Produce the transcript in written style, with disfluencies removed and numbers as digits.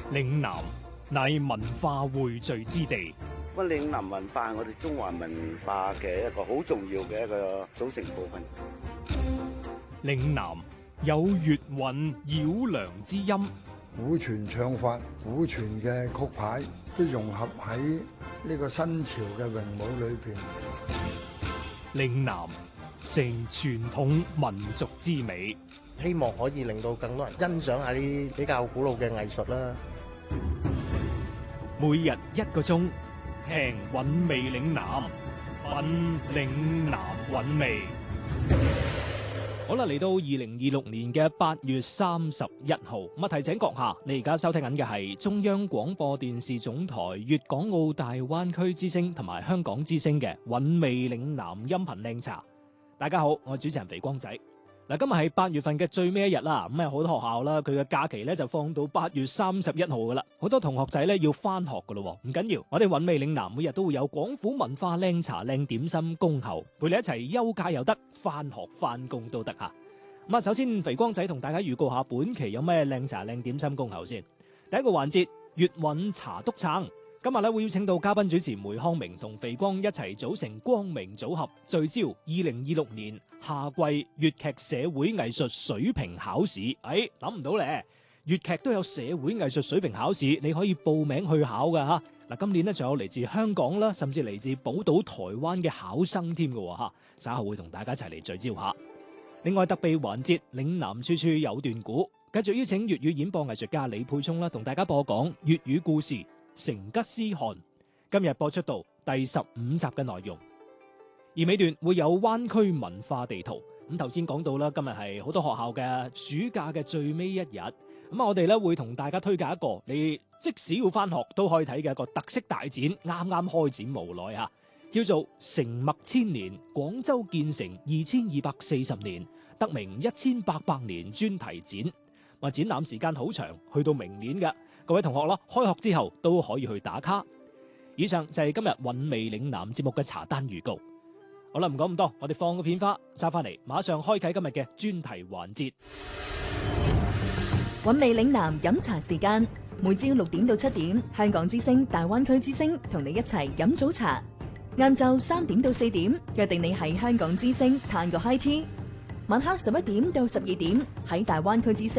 嶺南乃文化匯聚之地。 咁嶺南文化係我哋中華文化嘅一個好重要嘅一個組成部分。 嶺南有粵韻繞梁之音， 古傳唱法、古傳嘅曲牌都融合喺呢個新潮嘅詠舞裏邊。 嶺南成傳統民族之美， 希望可以令到更多人欣賞下呢比較古老嘅藝術啦。 每日1個鐘，聽韻味嶺南，品嶺南韻味。好啦，嚟到2026年嘅8月31號，咁啊提醒閣下，你而家收聽緊嘅係中央廣播電視總台粵港澳大灣區之聲同埋香港之聲嘅韻味嶺南音頻靚茶。大家好，我係主持人肥光仔。嗱，今日係8月份嘅最尾一日啦，咁啊好多學校啦，佢嘅假期咧就放到8月31號噶啦，好多同學仔咧要翻學噶咯，唔緊要，我哋韻味嶺南每日都會有廣府文化靚茶靚點心恭候，陪你一齊休假又得，翻學翻工都得吓。咁啊，首先肥光仔同大家預告下本期有咩靚茶靚點心恭候先。第一個環節粵韻茶督撐。今日咧會邀請到嘉賓主持梅康明同肥光一齊組成光明組合，聚焦2026年夏季粵劇社會藝術水平考試。諗唔到咧，粵劇都有社會藝術水平考試，你可以報名去考噶吓。嗱，今年咧仲有嚟自香港啦，甚至嚟自寶島台灣嘅考生添嘅吓，稍後會同大家一齊嚟聚焦下。另外特備環節嶺南處處有段古，繼續邀請粵語演播藝術家李沛聰啦，同大家播講粵語故事。成吉思汗今日播出到第15集嘅內容，而尾段會有灣區文化地圖。咁頭先講到啦，今日係好多學校嘅暑假嘅最尾一日，咁我哋咧會同大家推介一個你即使要翻學都可以睇嘅一個特色大展，啱啱開展無耐吓，叫做成墨千年廣州建成2240年，得名1800年專題展。話展覽時間好長，去到明年嘅。各位同學啦，開學之後都可以去打卡。以上就係今日韻味嶺南節目嘅茶單預告。好啦，唔講咁多，我哋放個片花，揸翻嚟，馬上開啟今日嘅專題環節。 韻味嶺南飲茶時間，每朝6點到7點，香港之聲、大灣區之聲同你一齊飲早茶。晏晝3點到4點，約定你喺香港之聲嘆個 high tea。晚黑11點到12點，喺大灣區之聲